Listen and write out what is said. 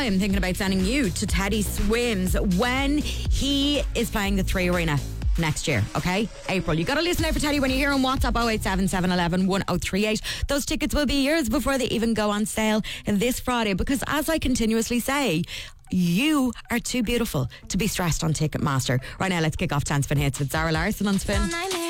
I am thinking about sending you to Teddy Swims when he is playing the 3 Arena next year, okay? April. You got to listen out for Teddy when you hear him. WhatsApp 087 711 1038. Those tickets will be yours before they even go on sale this Friday, because as I continuously say, you are too beautiful to be stressed on Ticketmaster. Right now, let's kick off Dance Spin Hits with Zara Larson on Spin.